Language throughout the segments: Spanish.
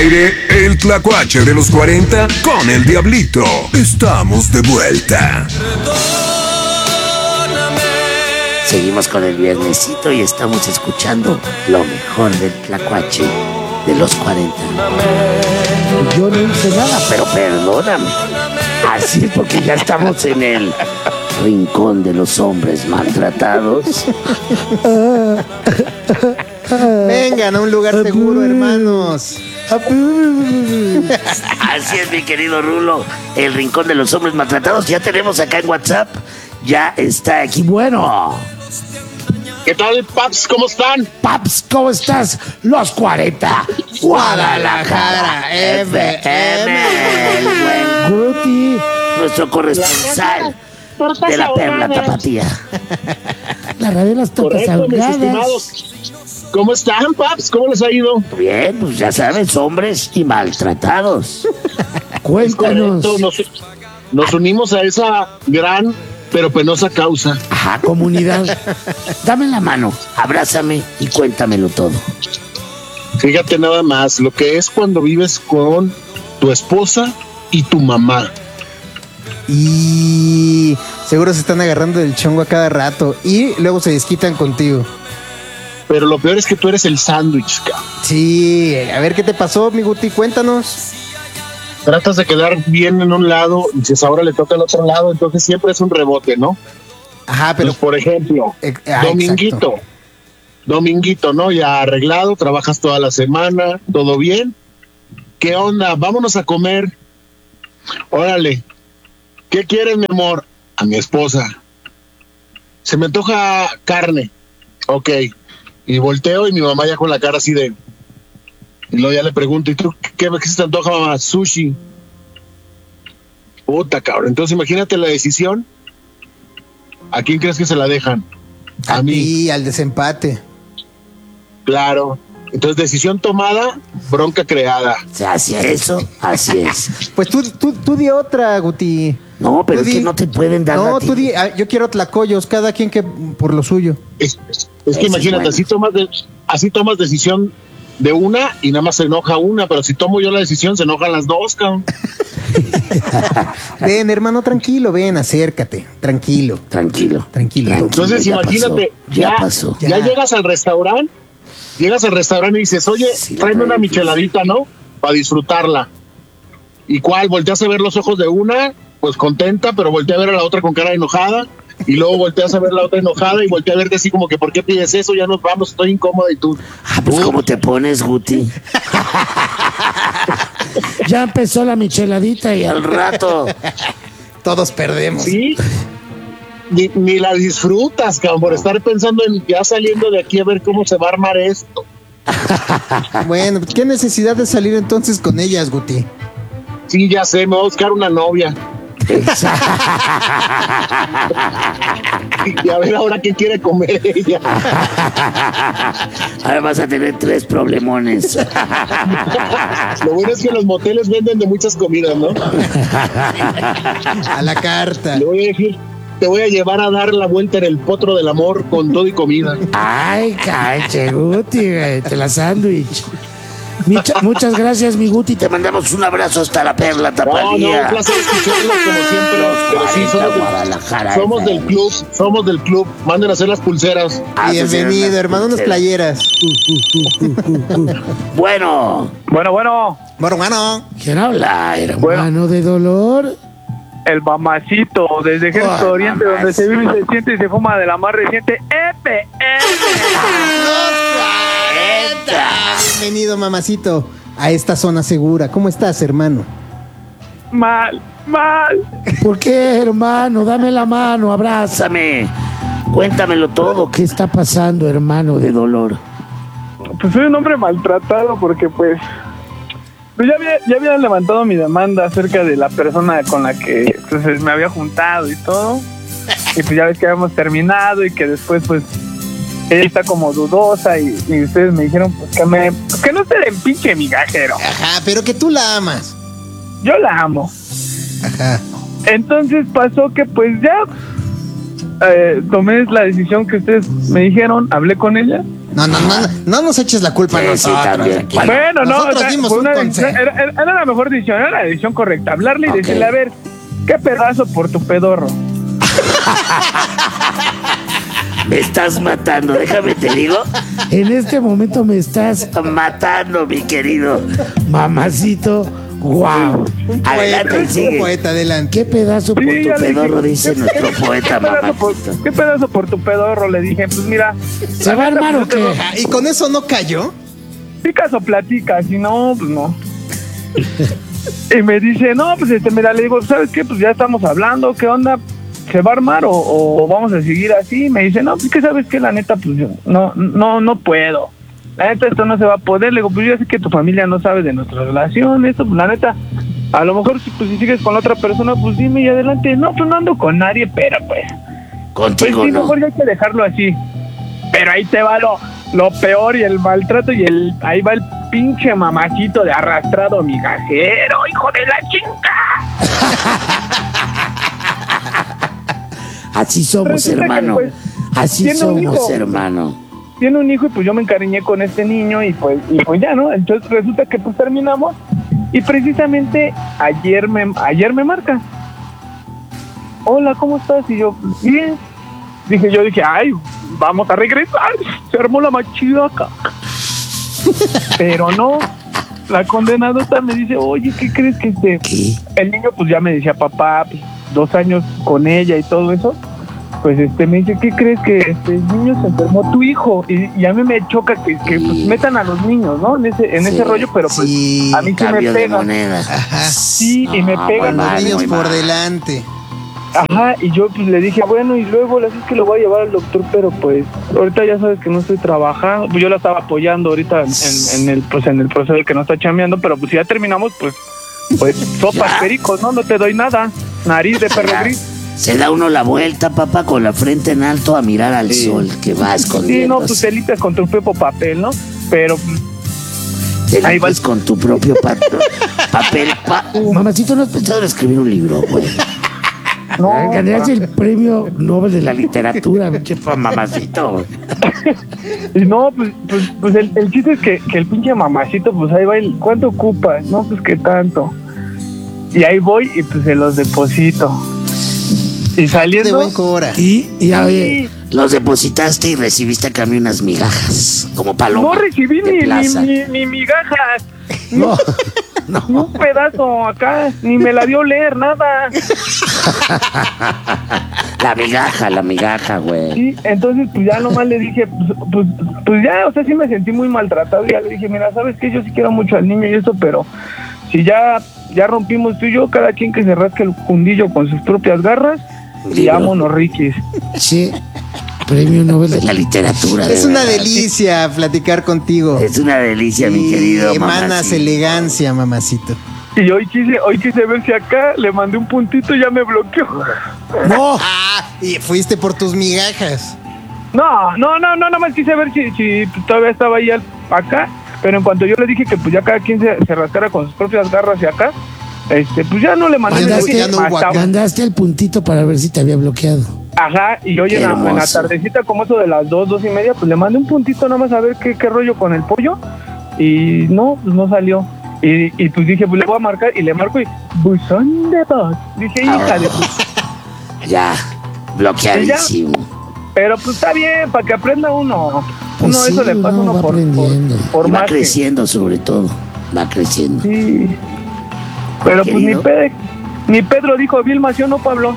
aire el tlacuache de los 40 con el Diablito. Estamos de vuelta. Seguimos con el viernesito y estamos escuchando lo mejor del tlacuache de los 40. Yo no hice nada, pero perdóname. Así es porque ya estamos en el rincón de los hombres maltratados. Vengan a un lugar seguro, hermanos. Así es, mi querido Rulo. El rincón de los hombres maltratados. Ya tenemos acá en WhatsApp. Ya está aquí. Bueno. ¿Qué tal, Paps? ¿Cómo están? Paps, ¿cómo estás? Los 40. Guadalajara FM. El buen Guti, nuestro corresponsal de la Perla Tapatía. La radio de las tortas ahogadas. ¿Cómo están, Paps? ¿Cómo les ha ido? Bien, pues ya sabes, hombres y maltratados. Cuéntanos. Nos unimos a esa gran pero penosa causa. Ajá, comunidad. Dame la mano, abrázame y cuéntamelo todo. Fíjate nada más, lo que es cuando vives con tu esposa y tu mamá. Y seguro se están agarrando del chongo a cada rato y luego se desquitan contigo. Pero lo peor es que tú eres el sándwich, cabrón. Sí, a ver qué te pasó, mi Guti, cuéntanos. Tratas de quedar bien en un lado y dices, ahora le toca al otro lado, entonces siempre es un rebote, ¿no? Ajá, pero... Pues, por ejemplo, Dominguito, ¿no? Ya arreglado, trabajas toda la semana, todo bien. ¿Qué onda? Vámonos a comer. Órale. ¿Qué quieres, mi amor? A mi esposa. Se me antoja carne. Ok. Y volteo y mi mamá ya con la cara así de... Y luego ya le pregunto, ¿y tú qué se te antoja, mamá? Sushi. Puta, cabrón. Entonces imagínate la decisión. ¿A quién crees que se la dejan? A mí. Y al desempate. Claro. Entonces, decisión tomada, bronca creada. Así es. Pues tú di otra, Guti. No, pero es que no te pueden dar. No, tú di, yo quiero tlacoyos, cada quien que por lo suyo. Es que imagínate, así tomas decisión de una y nada más se enoja una, pero si tomo yo la decisión se enojan las dos, cabrón. Ven, hermano, tranquilo, ven, acércate, tranquilo. Entonces imagínate, ya llegas al restaurante y dices, oye, tráeme una micheladita, ¿no? Para disfrutarla. ¿Y cuál? Volteas a ver los ojos de una, pues contenta, pero voltea a ver a la otra con cara enojada, y luego volteas a ver la otra enojada y voltea a verte así como que, ¿por qué pides eso? Ya nos vamos, estoy incómoda. Y tú, pues ¿cómo te pones, Guti? Ya empezó la micheladita y al rato todos perdemos. Sí. Ni la disfrutas, cabrón, por estar pensando en ya saliendo de aquí a ver cómo se va a armar esto. Bueno, ¿qué necesidad de salir entonces con ellas, Guti? Sí, ya sé, me voy a buscar una novia. Y a ver ahora qué quiere comer ella. Ahora vas a tener 3 problemones. Lo bueno es que los moteles venden de muchas comidas, ¿no? A la carta. Le voy a decir, te voy a llevar a dar la vuelta en el potro del amor con todo y comida. Ay, cache, Guti, te la sándwich. Muchas gracias, mi Guti. Te mandamos un abrazo hasta la Perla Tapatía. Un placer escucharlos como siempre. Pero sí, somos del club. Manden a hacer las pulseras. Bienvenido, hermano, unas playeras. Bueno. ¿Quién habla, hermano de dolor? El mamacito, desde Ejército Oriente, donde se vive y se siente y se fuma de la más reciente EPM. Bienvenido, mamacito, a esta zona segura. ¿Cómo estás, hermano? Mal. ¿Por qué, hermano? Dame la mano, abrázame. Cuéntamelo todo. ¿Qué está pasando, hermano de dolor? Pues soy un hombre maltratado porque pues ya había levantado mi demanda acerca de la persona con la que pues, me había juntado y todo. Y pues ya ves que habíamos terminado y que después pues ella está como dudosa y ustedes me dijeron pues que no se den pinche migajero. Ajá, pero que tú la amas. Yo la amo. Ajá. Entonces pasó que pues ya tomé la decisión que ustedes me dijeron, hablé con ella No nos eches la culpa a Sí, nosotros. también. Aquí. Bueno, no, Nosotros o sea, dimos fue un una consejo. decisión, era la mejor decisión, era la decisión correcta. Hablarle y Ok. decirle, a ver, qué pedazo por tu pedorro. Me estás matando, déjame te digo. En este momento me estás Matando, mi querido. mamacito. Wow. Adelante, Un sigue. poeta, adelante. Qué pedazo por Sí, tu ya le pedorro, dije, dice nuestro poeta, mamacito. ¿Qué pedazo por tu pedorro? Le dije, pues mira. ¿Se va a armar o qué? Ah, ¿y con eso no cayó? Picas o platicas, si no, pues no. Y me dice, no, pues mira, le digo, ¿sabes qué? Pues ya estamos hablando, ¿qué onda? ¿Se va a armar o vamos a seguir así? Me dice, no, pues que sabes que la neta, pues yo no puedo. La neta, esto no se va a poder. Le digo, pues yo sé que tu familia no sabe de nuestra relación, esto, pues la neta, a lo mejor si sigues con la otra persona, pues dime y adelante. No, pues no ando con nadie, pero pues Contigo sí, no. mejor ya hay que dejarlo así. Pero ahí te va lo peor y el maltrato y ahí va el pinche mamacito de arrastrado migajero, hijo de la chinga. Así somos, Resulta que, hermano. pues, Así tiene un somos, hijo. hermano. Tiene un hijo y pues yo me encariñé con este niño y pues ya, ¿no? Entonces resulta que pues terminamos y precisamente ayer me marca. Hola, ¿cómo estás? Y yo, bien. Yo dije, ay, vamos a regresar. Se armó la machidaca. Pero no, la condenadota me dice, oye, ¿qué crees que ¿Qué? el niño pues ya me decía, papá, pues, 2 años con ella y todo eso? Pues me dice, ¿qué crees que el niño se enfermó tu hijo? Y a mí me choca que pues, metan a los niños, ¿no? En ese rollo, pero pues Sí, a mí sí me Cambio de pega. moneda. Ajá. Sí, y me No, pegan muy los mal, Niños muy por mal. delante. Ajá, y yo pues le dije, bueno, y luego le dije que lo voy a llevar al doctor, pero pues ahorita ya sabes que no estoy trabajando. Pues yo la estaba apoyando ahorita en el proceso de que no está chameando, pero pues si ya terminamos, pues sopas, Ya. pericos, no te doy nada. Nariz de perro Ya. gris. Se da uno la vuelta, papá, con la frente en alto a mirar al sol que va Sí, no, escondiéndose. pues te limpias con tu propio papel, ¿no? Pero Te ahí va limpias con tu propio papel. Mamacito, ¿no has Pensado en escribir un libro, güey. no, ganaste el premio Nobel de la Literatura? Pinche mamacito. y no, pues el chiste es que el pinche mamacito, pues ahí va, ¿cuánto ocupas? No, pues que tanto. Y ahí voy y pues se los deposito. Y De saliendo, buen cora. Y a ver, Los depositaste y recibiste a cambio unas migajas, como paloma. no recibí de plaza. ni migajas, no, ni un pedazo acá, ni me la dio leer, nada. La migaja, güey. Sí, entonces pues ya nomás le dije, pues ya, o sea, sí me sentí muy maltratado. Y ya le dije, mira, ¿sabes qué? Yo sí quiero mucho al niño y eso, pero si ya rompimos tú y yo, cada quien que se rasque el fundillo con sus propias garras, y Libro. vámonos, riquis. sí, premio Nobel de De la literatura. Es de una verdad. delicia platicar contigo. Es una delicia, mi Y querido emanas mamacito. elegancia, mamacito. Y hoy quise ver si acá le mandé un puntito y ya me bloqueó. No, Ah, y fuiste por tus migajas. No, nada más quise ver si todavía estaba ahí acá, pero en cuanto yo le dije que pues ya cada quien se rascara con sus propias garras y acá, pues ya no le mandé Mandaste- mensaje, ya no hubo hasta- acá. mandaste el puntito para ver si te había bloqueado. Ajá, y hoy Qué en la hermoso. tardecita, como eso de las 2:30, pues le mandé un puntito nada más a ver qué rollo con el pollo, y no, pues no salió. Y pues dije, pues le voy a marcar, y le marco y buzón de voz. Dije, hija de pu-". Ya, bloqueadísimo. Pero pues está bien, para que aprenda uno. Pues Uno sí, eso le pasa uno uno va aprendiendo. por Y va más que- creciendo, sobre todo. Va creciendo. Sí. Pero pues Querido. ni Pedro dijo Vilma, ¿sí o no, Pablo?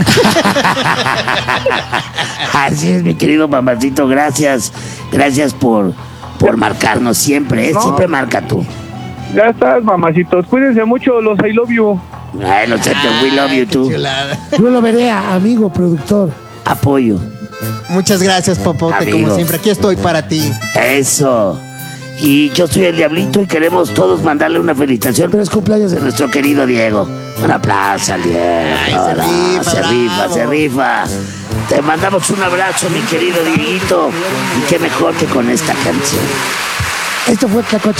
Así es, mi querido mamacito. Gracias. Gracias por marcarnos siempre. ¿Eh? No. Siempre marca tú. Ya estás, mamacitos. Cuídense mucho, los I love you. Ay, no sé, we love you Qué too. chulada. Yo lo veré, amigo productor. Apoyo. Muchas gracias, Popote, Amigo. como siempre. Aquí estoy para ti. Eso. Y yo soy el Diablito y queremos todos mandarle una felicitación Pero es cumpleaños de de... nuestro querido Diego. Un aplauso al Diego. Ay, se rifa, se bravo. rifa. Te mandamos un abrazo, mi querido Dieguito. Y qué mejor que con esta canción. Esto fue Tlacuache.